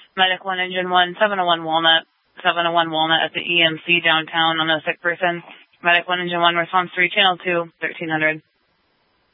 Medic 1, Engine 1, 701 Walnut. 701 Walnut at the EMC downtown on a sick person. Medic 1, Engine 1, response 3, Channel 2, 1300.